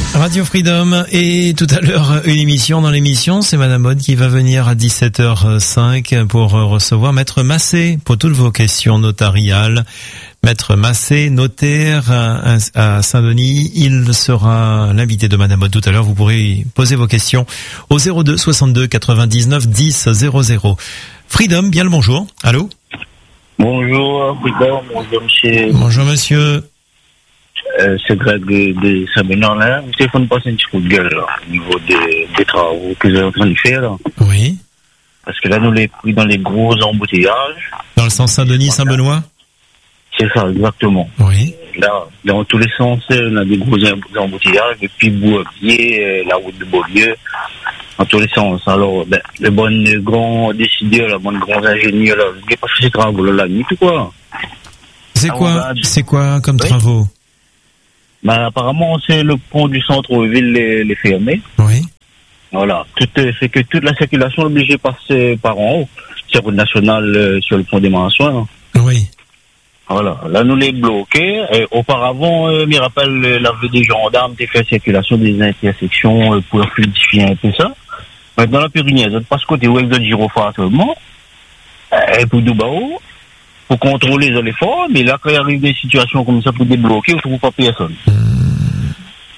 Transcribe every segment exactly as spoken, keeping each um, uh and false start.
Radio Freedom, et tout à l'heure une émission dans l'émission, c'est Madame Aude qui va venir à dix-sept heures cinq pour recevoir Maître Massé pour toutes vos questions notariales. Maître Massé, notaire à Saint-Denis, il sera l'invité de Madame Aude tout à l'heure. Vous pourrez poser vos questions au zéro deux soixante-deux quatre-vingt-dix-neuf dix zéro zéro. Freedom, bien le bonjour. Allô? Bonjour, Freedom, bonjour monsieur. Bonjour monsieur. Euh, c'est Greg de, de Saint-Benoît là. Je téléphone passer un petit coup de gueule là, au niveau des, des travaux que vous êtes en train de faire là. Oui. Parce que là, nous les pris dans les gros embouteillages. Dans le sens Saint-Denis-Saint-Benoît? C'est ça, exactement. Oui. Là, dans tous les sens, on a des gros embouteillages, depuis Bourbier, la route de Beaulieu, dans tous les sens. Alors, ben, les bonnes grands décideurs, les bonnes grands ingénieurs, là, vous n'avez pas fait ces travaux là, la nuit ou quoi? C'est quoi, c'est quoi comme oui. travaux? Ben, apparemment, c'est le pont du centre-ville, les, les fermé. Oui. Voilà. Tout, c'est que toute la circulation est obligée de passer par en haut. C'est route nationale euh, sur le pont des Mansouins. Oui. Voilà. Là, nous les bloqués. Et auparavant, euh, me rappelle euh, l'arrivée des gendarmes, qui fait la circulation des intersections euh, pour fluidifier un peu ça. Maintenant, la Pyrénées, ça passe côté ouest de gyrophare seulement. Et pour Doubao, pour contrôler les éléphants, mais là, quand il arrive des situations comme ça pour débloquer, on ne trouve pas personne. Mmh.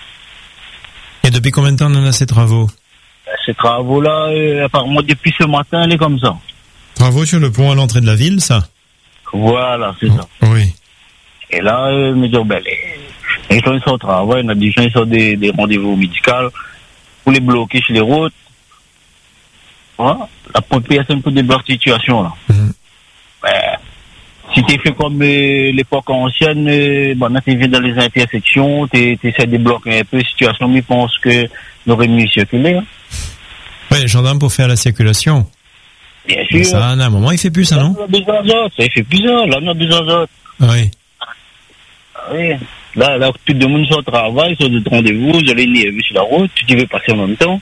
Et depuis combien de temps on en a ces travaux? Ces travaux-là, euh, apparemment, depuis ce matin, elle est comme ça. Travaux sur le pont à l'entrée de la ville, ça? Voilà, c'est oh, ça. Oui. Et là, euh, me dire, ben, les, les gens, ils sont au travail, on a des gens, ils sont des, des rendez-vous médicaux pour les bloquer sur les routes. Voilà. La personne peut débloquer la situation, là. Mmh. Ben, si tu fais comme euh, l'époque ancienne, euh, bon, tu viens dans les intersections, tu essaies de débloquer un peu la situation, mais je pense que nous aurait mieux circuler. Hein. Oui, les gendarmes pour faire la circulation. Bien sûr. Ça, à un moment, il fait plus ça, non? Là, on a besoin d'autres. Ça, il fait plus ça. Là, on a besoin d'autres. Oui. Oui. Là, là, tout le monde est au travail, sur des rendez-vous, vous allez nerveux sur la route, tu veux passer en même temps.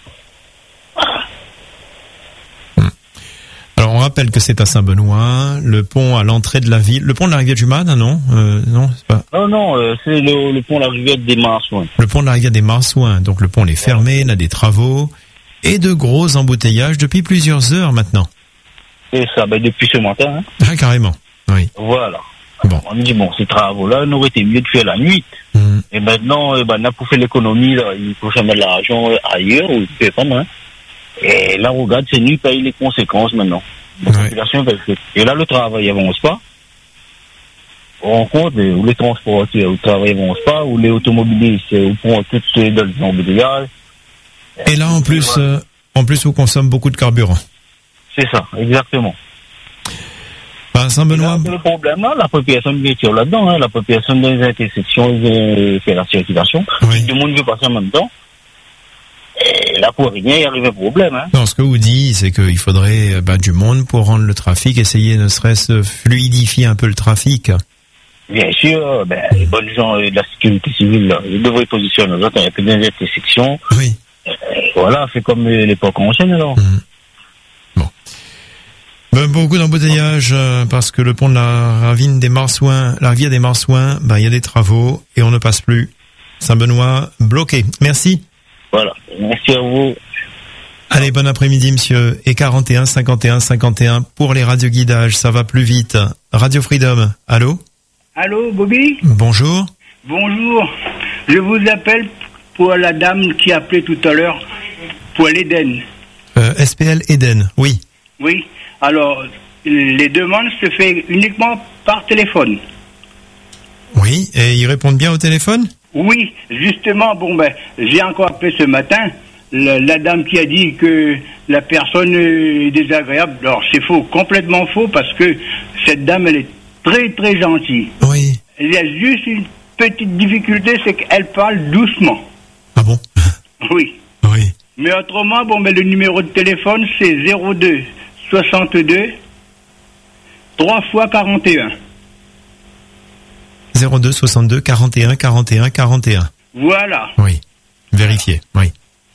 Alors, on rappelle que c'est à Saint-Benoît, le pont à l'entrée de la ville, le pont de la rivière du Mâne, non? Euh, non, c'est pas. Non, non, euh, c'est le, le pont de la rivière des Marsouins. Le pont de la rivière des Marsouins. Donc, le pont est fermé, il y a des travaux et de gros embouteillages depuis plusieurs heures maintenant. C'est ça, ben, depuis ce matin, hein. Ah, carrément. Oui. Voilà. Bon. On me dit, bon, ces travaux-là, on aurait été mieux de faire la nuit. Mmh. Et maintenant, euh, ben, on a pour faire l'économie, là, il faut faire de l'argent ailleurs, ou c'est pas mal. Et là, regarde, c'est nous qui payons les conséquences maintenant. La ouais. population, et là, le travail n'avance pas. On rencontre où les transporteurs, le travail n'avance pas, où les automobilistes, où prend toutes ces dans les embouteillages. Et là, en plus, euh, en plus, on consomme beaucoup de carburant. C'est ça, exactement. Ben, Saint-Benoît. Le problème, là, la population qui est là-dedans, hein, la population dans les intersections, ils fait la circulation. Oui. Tout le monde veut passer en même temps. Et là, pour rien, il arrive un problème. Hein. Non, ce que vous dites, c'est qu'il faudrait ben, du monde pour rendre le trafic, essayer ne serait-ce de fluidifier un peu le trafic. Bien sûr, ben, les bonnes gens de la sécurité civile, là, ils devraient positionner dans un peu d'intersection. Oui. Et voilà, c'est comme l'époque ancienne, alors. Mmh. Bon. Ben, beaucoup d'embouteillages, euh, parce que le pont de la ravine des Marsouins, la rivière des Marsouins, ben, il y a des travaux et on ne passe plus. Saint-Benoît, bloqué. Merci. Voilà. Merci à vous. Allez, bon après-midi, monsieur. Et quarante et un, cinquante et un, cinquante et un pour les radioguidages, ça va plus vite. Radio Freedom, allô? Allô, Bobby? Bonjour. Bonjour. Je vous appelle pour la dame qui appelait tout à l'heure pour l'Éden. Euh, S P L Eden, oui. Oui. Alors, les demandes se font uniquement par téléphone. Oui, et ils répondent bien au téléphone? Oui, justement, bon ben, j'ai encore appelé ce matin la, la dame qui a dit que la personne est désagréable. Alors c'est faux, complètement faux, parce que cette dame, elle est très très gentille. Oui. Il y a juste une petite difficulté, c'est qu'elle parle doucement. Ah bon? Oui. Oui. Mais autrement, bon ben le numéro de téléphone c'est zéro deux soixante-deux trois fois quarante et un. zéro deux soixante-deux quarante et un quarante et un quarante et un. Voilà. Oui. Vérifiez, oui.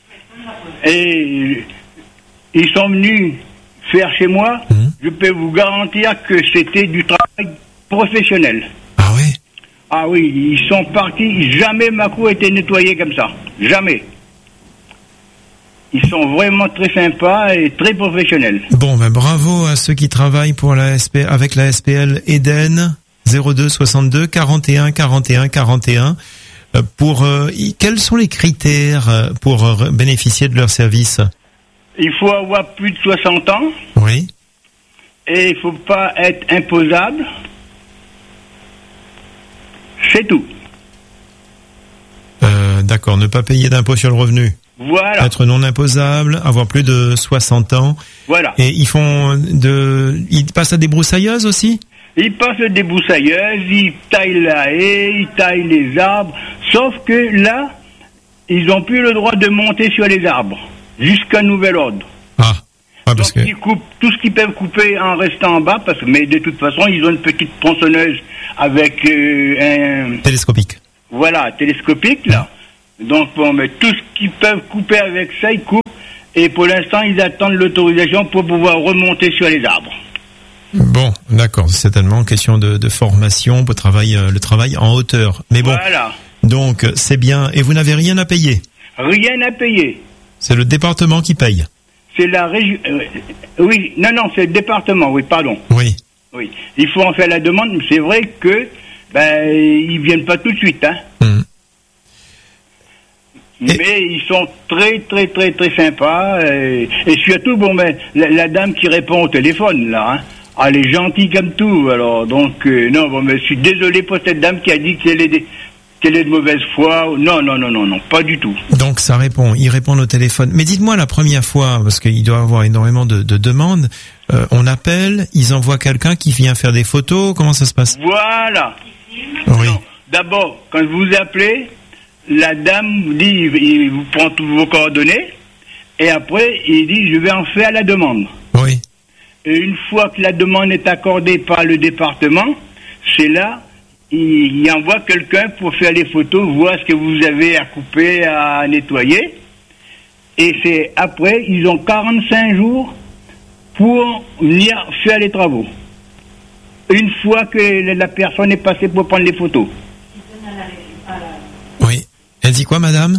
Et ils sont venus faire chez moi, mmh. Je peux vous garantir que c'était du travail professionnel. Ah oui? Ah oui, ils sont partis, jamais ma cour a été nettoyée comme ça. Jamais. Ils sont vraiment très sympas et très professionnels. Bon, ben bravo à ceux qui travaillent pour la S P, avec la S P L Eden. zéro deux soixante-deux quarante et un quarante et un quarante et un. Pour euh, quels sont les critères pour euh, bénéficier de leur service? Il faut avoir plus de soixante ans. Oui. Et il faut pas être imposable. C'est tout. Euh, d'accord, ne pas payer d'impôt sur le revenu. Voilà. Être non imposable, avoir plus de soixante ans. Voilà. Et ils font de, ils passent à des broussailleuses aussi? Ils passent des broussailleuses, ils taillent la haie, ils taillent les arbres. Sauf que là, ils n'ont plus le droit de monter sur les arbres jusqu'à nouvel ordre. Ah. Ah, parce Donc que... ils coupent tout ce qu'ils peuvent couper en restant en bas, parce que, mais de toute façon, ils ont une petite tronçonneuse avec euh, un... Télescopique. Voilà, télescopique, là. Donc, bon, mais tout ce qu'ils peuvent couper avec ça, ils coupent. Et pour l'instant, ils attendent l'autorisation pour pouvoir remonter sur les arbres. Bon, d'accord. C'est tellement question de, de formation pour travail, euh, le travail en hauteur. Mais bon. Voilà. Donc, c'est bien. Et vous n'avez rien à payer? Rien à payer. C'est le département qui paye? C'est la région... Euh, oui, non, non, c'est le département, oui, pardon. Oui. Oui. Il faut en faire la demande, mais c'est vrai que, ben, ils viennent pas tout de suite, hein. Mmh. Mais et... ils sont très, très, très, très sympas. Et, et surtout, bon, ben, la, la dame qui répond au téléphone, là, hein, elle est gentille comme tout. Alors, donc, euh, non, bon, mais je suis désolé pour cette dame qui a dit qu'elle est, de, qu'elle est de mauvaise foi. Non, non, non, non, non, pas du tout. Donc, ça répond. Ils répondent au téléphone. Mais dites-moi la première fois, parce qu'il doit y avoir énormément de, de demandes, euh, on appelle, ils envoient quelqu'un qui vient faire des photos. Comment ça se passe? Voilà. Oui. Non, d'abord, quand vous appelez, la dame vous dit, il, il vous prend toutes vos coordonnées, et après, il dit, je vais en faire la demande. Oui. Et une fois que la demande est accordée par le département, c'est là, il, il envoie quelqu'un pour faire les photos, voir ce que vous avez à couper, à nettoyer. Et c'est après, ils ont quarante-cinq jours pour venir faire les travaux. Une fois que la personne est passée pour prendre les photos. Oui. Elle dit quoi, madame?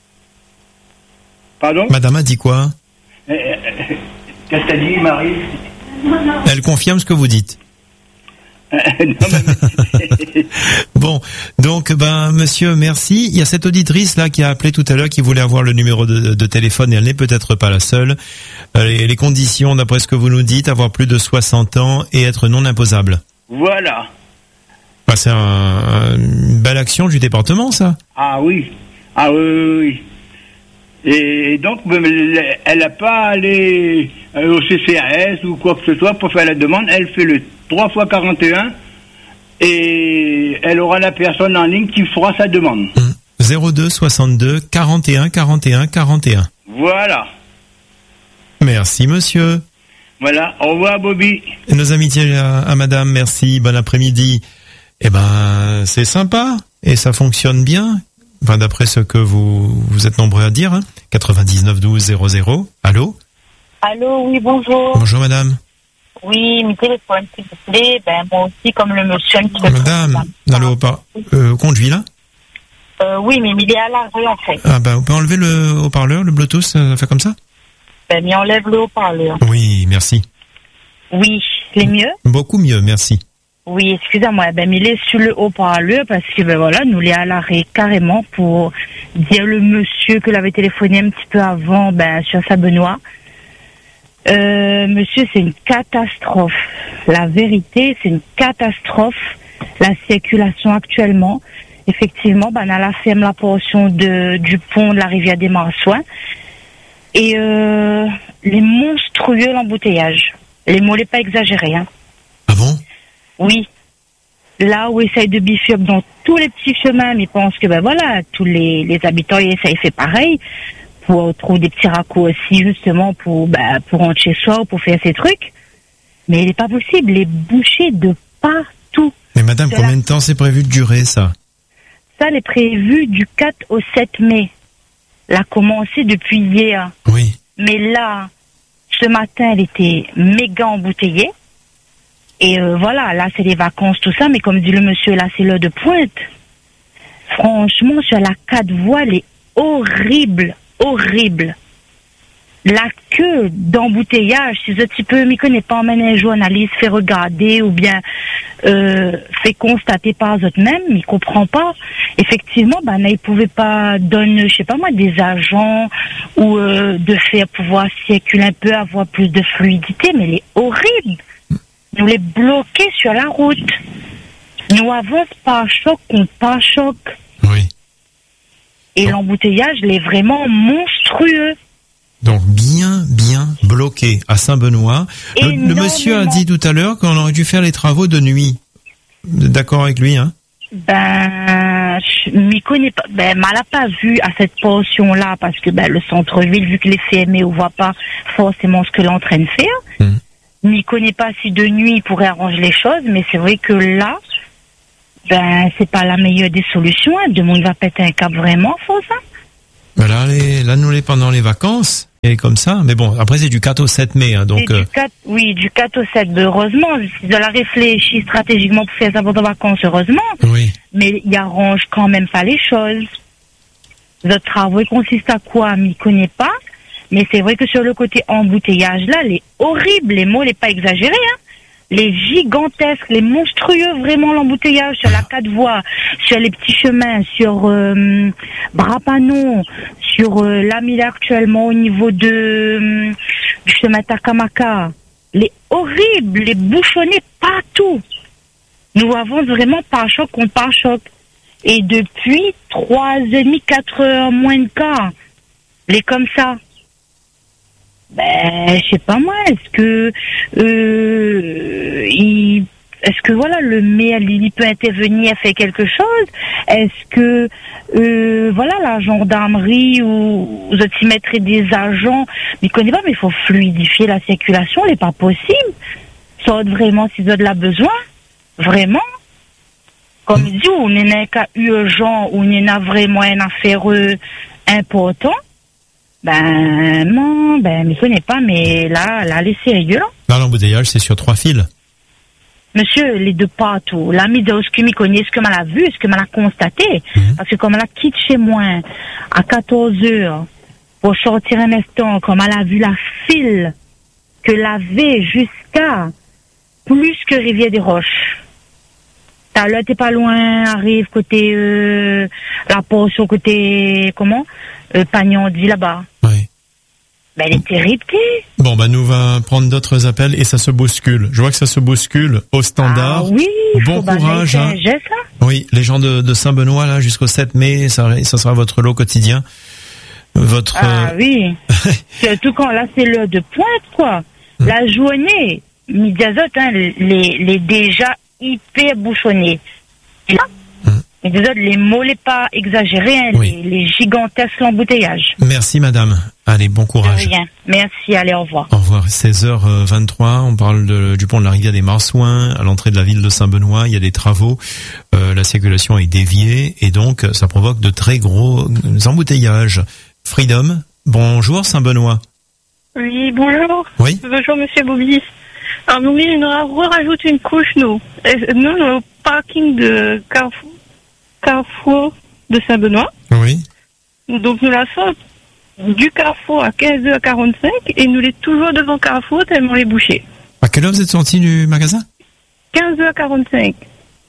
Pardon? Madame a dit quoi? euh, euh, Qu'est-ce que t'as dit, Marie? Elle confirme ce que vous dites. non, mais... Bon, donc ben monsieur, merci. Il y a cette auditrice là qui a appelé tout à l'heure, qui voulait avoir le numéro de, de téléphone, et elle n'est peut-être pas la seule. Les, les conditions, d'après ce que vous nous dites, avoir plus de soixante ans et être non imposable. Voilà. Ben, c'est un, un, une belle action du département, ça. Ah oui, ah oui, oui, oui. Et donc, elle n'a pas allé au C C A S ou quoi que ce soit pour faire la demande. Elle fait le trois fois quarante et un et elle aura la personne en ligne qui fera sa demande. zéro deux soixante-deux quarante et un quarante et un quarante et un. Voilà. Merci, monsieur. Voilà. Au revoir, Bobby. Et nos amitiés à, à madame. Merci. Bon après-midi. Eh ben, c'est sympa. Et ça fonctionne bien. Enfin, d'après ce que vous, vous êtes nombreux à dire, hein. quatre-vingt-dix-neuf douze zéro zéro. Allô? Allô, oui, bonjour. Bonjour, madame. Oui, mon téléphone, s'il vous plaît. Ben, moi aussi, comme le monsieur qui se Madame, dans le haut-parleur, euh, conduit là? Euh, oui, mais il est à l'arrêt, en fait. Ah, ben, on peut enlever le haut-parleur, le Bluetooth, ça fait comme ça? Ben, mais enlève le haut-parleur. Oui, merci. Oui, c'est mieux? Beaucoup mieux, merci. Oui, excusez-moi, ben, il est sur le haut-parleur parce que, ben voilà, nous l'est à l'arrêt carrément pour dire le monsieur que l'avait téléphoné un petit peu avant, ben, sur sa Benoît. Euh, monsieur, c'est une catastrophe. La vérité, c'est une catastrophe. La circulation actuellement, effectivement, ben, on a la ferme la portion de, du pont de la rivière des Marsouins. Et, euh, les monstrueux l'embouteillage. Les mots, les pas exagérés, hein. Ah bon? Oui. Là où ils essayent de biffer up dans tous les petits chemins, mais ils pensent que, ben voilà, tous les, les habitants, ils essayent de faire pareil, pour trouver des petits raccourcis, justement, pour, ben, pour rentrer chez soi ou pour faire ces trucs. Mais il n'est pas possible. Les bouchées de partout. Mais madame, de combien la... de temps c'est prévu de durer, ça? Ça, elle est prévu du quatre au sept mai. Elle a commencé depuis hier. Oui. Mais là, ce matin, elle était méga embouteillée. Et euh, voilà, là, c'est les vacances, tout ça. Mais comme dit le monsieur, là, c'est l'heure de pointe. Franchement, sur la quatre voies, elle est horrible, horrible. La queue d'embouteillage, si un petit peu m'y connaît pas, emmène un journaliste, fait regarder ou bien euh, fait constater par eux même, il comprend pas. Effectivement, ben ils pouvaient pas donner, je sais pas moi, des agents ou euh, de faire pouvoir circuler un peu, avoir plus de fluidité, mais il est horrible. Nous les bloquer sur la route. Nous avons par choc contre par choc. Oui. Et bon. L'embouteillage, il est vraiment monstrueux. Donc bien, bien bloqué à Saint-Benoît. Le, le monsieur a dit tout à l'heure qu'on aurait dû faire les travaux de nuit. D'accord avec lui, hein? Ben, je m'y connais pas. Ben, mal a pas vu à cette portion-là parce que ben le centre-ville, vu qu'il est fermé, on voit pas forcément ce que l'on est en train de faire. Mmh. M'y connais pas si de nuit il pourrait arranger les choses, mais c'est vrai que là, ben c'est pas la meilleure des solutions. Hein. Demain il va péter un câble vraiment, faut ça. Ben là, les, là, nous, les, pendant les vacances, et comme ça. Mais bon, après, c'est du quatre au sept mai, hein, donc. Du quatre, oui, du quatre au sept, ben, heureusement. Si de la réfléchir stratégiquement pour faire ça pendant les vacances, heureusement. Oui. Mais il arrange quand même pas les choses. Le travail consiste à quoi? M'y connaît pas. Mais c'est vrai que sur le côté embouteillage, là, les horribles, les mots, les pas exagérés, hein. Les gigantesques, les monstrueux, vraiment l'embouteillage sur la quatre voies, sur les petits chemins, sur euh, Brapanon, sur euh, là, il est actuellement au niveau de euh, du chemin Takamaka. Les horribles, les bouchonnés partout. Nous avons vraiment par choc contre par choc. Et depuis trois et demi, quatre heures moins de cas, les comme ça. Ben, je sais pas moi, est-ce que euh, il, est-ce que voilà le maire il peut intervenir, faire quelque chose? Est-ce que euh, voilà la gendarmerie ou vous y mettrez des agents? Mais je connais pas, mais il faut fluidifier la circulation, c'est pas possible. Ça vraiment si vous avez besoin, vraiment. Comme dit, on est un cas urgent, on est a vraiment une affaire important. Ben non, ben je connais pas, mais là, là, les sérieux là. Là, l'embouteillage, c'est sur trois fils. Monsieur, les deux partout. La mise de ce que m'y connaît, ce que m'elle a vu, ce que m'elle a constaté. Mmh. Parce que comme elle a quitté chez moi à quatorze heures pour sortir un instant, comme elle a vu la file que l'avait jusqu'à plus que Rivière des Roches. T'as là, t'es pas loin, arrive côté euh, la portion côté comment euh, Pagnandi là-bas. Oui. Ben elle est terrible. Bon ben nous va prendre d'autres appels et ça se bouscule. Je vois que ça se bouscule au standard. Ah oui. Bon courage. Hein. Geste, oui, les gens de, de Saint-Benoît là jusqu'au sept mai, ça, ça sera votre lot quotidien. Votre. Ah euh... oui. Surtout quand là c'est l'heure de pointe quoi. Hum. La journée, midi azote, hein, les les déjà hyper bouchonnés. Hum. Mais déjà, les mots, les pas exagérés, hein, oui. les, les gigantesques embouteillages. Merci, madame. Allez, bon courage. De rien. Merci, allez, au revoir. Au revoir. seize heures vingt-trois, on parle de, du pont de la rivière des Marsouins, à l'entrée de la ville de Saint-Benoît. Il y a des travaux, euh, la circulation est déviée, et donc, ça provoque de très gros embouteillages. Freedom, bonjour Saint-Benoît. Oui, bonjour. Oui. Bonjour, monsieur Bobis. Alors, oui, on rajoute une couche, nous. Nous, au parking de Carrefour. Carrefour de Saint-Benoît. Oui. Donc nous la sortons du Carrefour à quinze heures quarante-cinq et nous l'est toujours devant Carrefour tellement les bouchés. À quelle heure vous êtes sorti du magasin? quinze heures quarante-cinq.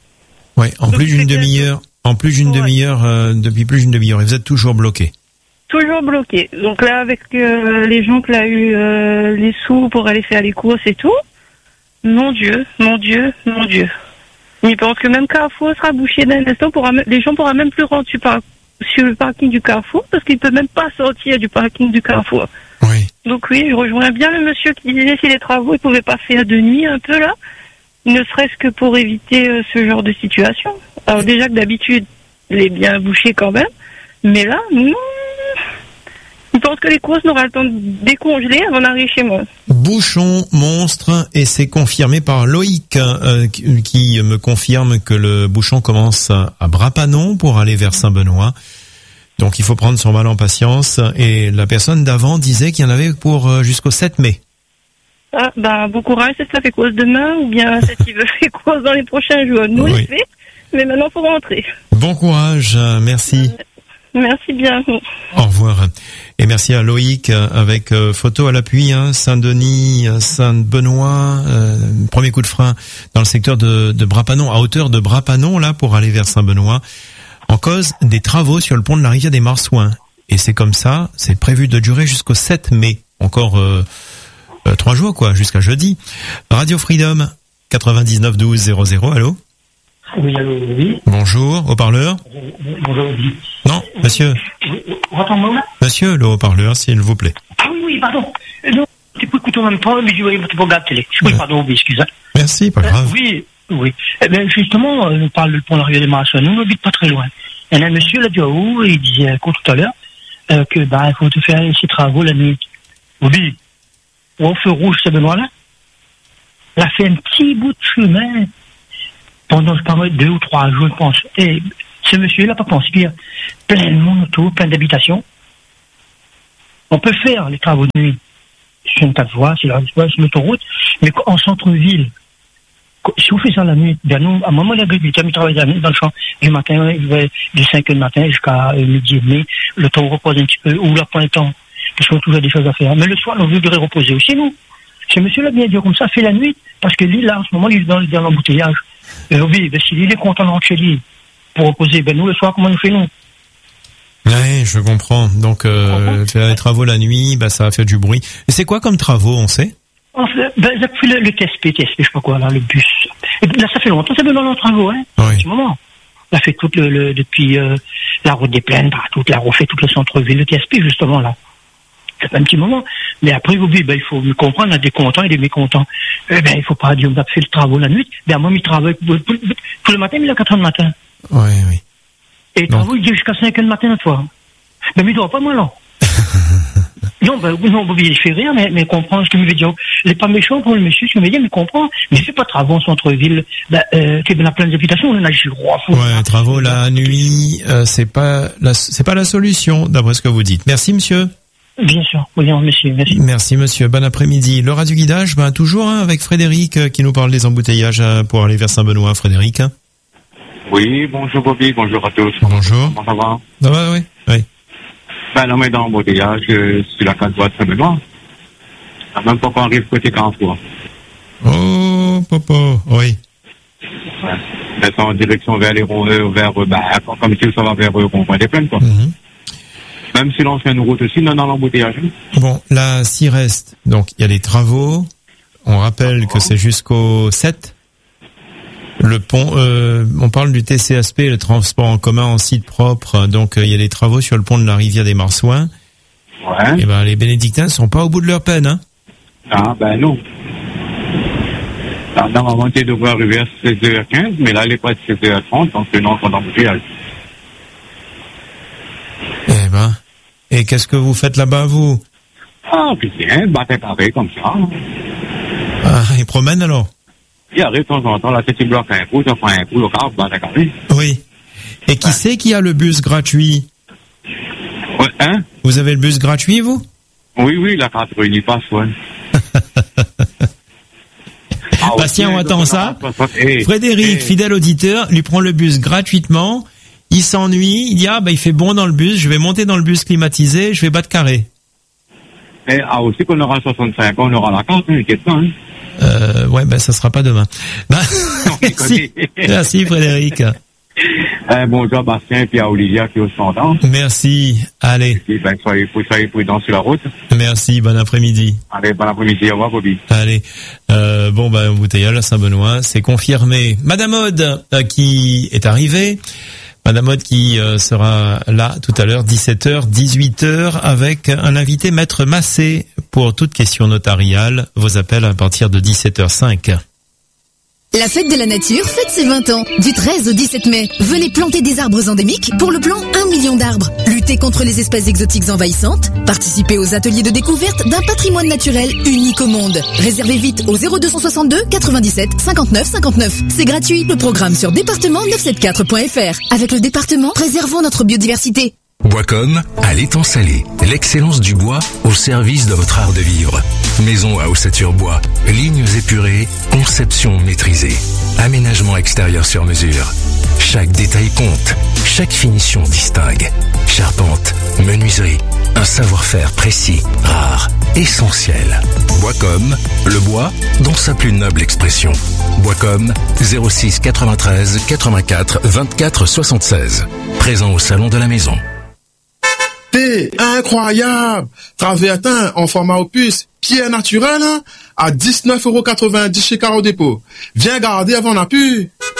Oui, en Donc plus d'une demi-heure, en plus d'une ouais. demi-heure, euh, depuis plus d'une demi-heure, et vous êtes toujours bloqué. Toujours bloqué. Donc là, avec euh, les gens qui ont eu euh, les sous pour aller faire les courses et tout, mon Dieu, mon Dieu, mon Dieu. Il pense que même Carrefour sera bouché d'un instant. Pourra, les gens ne pourront même plus rentrer sur, par, sur le parking du Carrefour parce qu'ils ne peuvent même pas sortir du parking du Carrefour. Oui. Donc oui, je rejoins bien le monsieur qui disait si les travaux ne pouvaient pas faire de nuit un peu là, ne serait-ce que pour éviter euh, ce genre de situation. Alors déjà que d'habitude, il est bien bouché quand même, mais là, non. Je pense que les courses n'auront le temps de décongeler avant d'arriver chez moi. Bouchon monstre, et c'est confirmé par Loïc euh, qui, qui me confirme que le bouchon commence à Brapanon pour aller vers Saint-Benoît. Donc il faut prendre son mal en patience. Et la personne d'avant disait qu'il y en avait pour euh, jusqu'au sept mai. Ah bah bon courage, c'est ça fait cause demain ou bien c'est qui veut faire cause dans les prochains jours. Nous oui. les fait, mais maintenant il faut rentrer. Bon courage, merci. Merci bien. Au revoir. Et merci à Loïc avec euh, photo à l'appui, hein, Saint-Denis, Saint-Benoît, euh, premier coup de frein dans le secteur de, de Brapanon, à hauteur de Brapanon, là, pour aller vers Saint-Benoît, en cause des travaux sur le pont de la rivière des Marsouins. Et c'est comme ça, c'est prévu de durer jusqu'au sept mai. Encore euh, euh, trois jours, quoi, jusqu'à jeudi. Radio Freedom, quatre-vingt-dix-neuf douze zéro zéro, allô? Oui, allô, oui. Bonjour, haut-parleur. Bonjour, oui. Non, monsieur. On entend moi là? Monsieur, le haut-parleur, s'il vous plaît. Ah oui, oui, pardon. Euh, non, tu peux écouter en même temps, mais je vais pas regarder la télé. Oui, pardon, oui, excusez. Merci, pas grave. Euh, oui, oui. Eh bien, justement, on parle du pont de la rivière des Marsouins. Nous, on n'habite pas très loin. Il y a un monsieur là, du haut, il disait, quoi, tout à l'heure, euh, que, bah, il faut te faire ces travaux la nuit. Oui. Au feu rouge, c'est Benoît là. Il a fait un petit bout de chemin pendant, je pense, deux ou trois jours, je pense. Et ce monsieur, il n'a pas pensé qu'il y a plein de monde autour, plein d'habitations. On peut faire les travaux de nuit sur une quatre voies, sur l'autoroute, mais en centre-ville. Si vous faites ça la nuit, ben nous, à un moment, l'agriculteur, il travaille la nuit dans le champ. Du matin, il va de cinq heures du matin jusqu'à midi et demi. Le temps repose un petit peu, ou là, pour le temps. Parce qu'on a toujours des choses à faire. Mais le soir, on voudrait reposer aussi, nous. Ce monsieur-là, bien dit comme ça, fait la nuit, parce que lui, là, en ce moment, il est dans, dans l'embouteillage. Et oui, ben, s'il est content de rentrer chez lui pour reposer, ben nous, le soir, comment nous faisons? Oui, je comprends. Donc, euh, faire les travaux la nuit, bah, ça va faire du bruit. Et c'est quoi comme travaux, on sait? En fait, ben, ça fait le, le T S P, T S P, je sais pas quoi, là, le bus. Et là, ça fait longtemps, ça fait dans nos travaux, hein. Oui. Un petit moment. Ça fait tout le, le depuis, euh, la route des plaines, partout, la refait tout le centre-ville, le T S P, justement, là. Ça fait un petit moment. Mais après, vous dites, ben, il faut me comprendre, il y a des contents et des mécontents. Eh ben, il faut pas dire, on a fait le travail la nuit. Ben, moi, il travaille tout le matin, mais il est à quatre heures du matin. Oui, oui. Et il travaille jusqu'à cinq heures du matin, une fois. Ben, mais il doit pas, moi, là. Non, ben, non, ben, il fait rien, mais, mais comprendre ce que me veut dire. Il n'est pas méchant pour le monsieur, ce que me veut dire, mais comprend. Mais il fait pas de travaux en centre-ville. Ben, euh, tu as plein d'habitations, on en a juste roi. Ouais, travaux la nuit, euh, c'est pas la, c'est pas la solution, d'après ce que vous dites. Merci, monsieur. Bien sûr, oui, monsieur, merci. Merci, monsieur. Bon après-midi. Le radio guidage, ben, toujours, hein, avec Frédéric, euh, qui nous parle des embouteillages euh, pour aller vers Saint-Benoît. Frédéric. Oui, bonjour Bobby, bonjour à tous. Bonjour. Comment ça va? Ça va, oui. Oui. Ben, là, on est dans l'embouteillage, euh, sur la quatre voies de Saint-Benoît. Même pas qu'on arrive côté Carrefour. Oh, papa, oui. Ouais. Ben, c'est en direction vers les ronds, euh, vers, euh, ben, comme si ça va vers le rond-point des plaines, quoi. Mm-hmm. Même si l'ancienne route aussi, non, dans l'embouteillage. Bon, là, s'il reste, donc, il y a les travaux. On rappelle que c'est jusqu'au sept. Le pont, euh, on parle du T C S P, le transport en commun en site propre. Donc, euh, il y a des travaux sur le pont de la rivière des Marsouins. Ouais. Et ben, les bénédictins sont pas au bout de leur peine, hein. Ah, ben, non. Normalement, tu devrais arriver à seize heures quinze, mais là, il est pas de seize heures trente, donc c'est non, c'est d'embouteillage. Eh ben. Et qu'est-ce que vous faites là-bas, vous? Ah, puis bien, bâtard carré comme ça. Ah, ils promènent alors? Il arrive de temps en temps, là, si tu bloques un coup, tu fais un coup, le carreau, bâtard carré. Oui. Et qui ouais. c'est qui a le bus gratuit? Ouais, hein? Vous avez le bus gratuit, vous? Oui, oui, la carte réunie passe, ouais. Ah, Bastien, on attend ça. Hey, Frédéric, hey. fidèle auditeur, lui prend le bus gratuitement. Il s'ennuie, il dit, ah, bah, il fait bon dans le bus, je vais monter dans le bus climatisé, je vais battre carré. Et ah, aussi qu'on aura soixante-cinq ans, on aura la carte, hein, qu'est-ce que hein? Euh, ouais, ben, ça sera pas demain. Bah, merci. Merci, Frédéric. Euh, bonjour, Bastien, et puis à Olivia qui est au standard. Merci. Allez. Et ben, soyez, soyez prudents sur la route. Merci, bon après-midi. Allez, bon après-midi, au revoir, Bobby. Allez. Euh, bon, ben, embouteillage à Saint-Benoît, c'est confirmé. Madame Aude, euh, qui est arrivée. Madame Aude qui euh, sera là tout à l'heure, dix-sept heures, dix-huit heures, avec un invité, Maître Massé, pour toute question notariale. Vos appels à partir de dix-sept heures cinq. La fête de la nature fête ses vingt ans. Du treize au dix-sept mai, venez planter des arbres endémiques pour le plan un million d'arbres. Lutter contre les espèces exotiques envahissantes. Participez aux ateliers de découverte d'un patrimoine naturel unique au monde. Réservez vite au zéro deux cent soixante-deux quatre-vingt-dix-sept cinquante-neuf cinquante-neuf. C'est gratuit. Le programme sur département neuf cent soixante-quatre point f r. Avec le département, préservons notre biodiversité. Boiscom à l'étang salé. L'excellence du bois au service de votre art de vivre. Maison à ossature bois, lignes épurées, conception maîtrisée. Aménagement extérieur sur mesure. Chaque détail compte. Chaque finition distingue. Charpente, menuiserie, un savoir-faire précis, rare, essentiel. Boiscom, le bois dans sa plus noble expression. Boiscom, zéro six quatre-vingt-treize quatre-vingt-quatre vingt-quatre soixante-seize. Présent au salon de la maison. C'est incroyable! Travertin en format opus, pierre naturelle, hein, à dix-neuf euros quatre-vingt-dix chez Caro Dépôt. Viens garder avant la pu.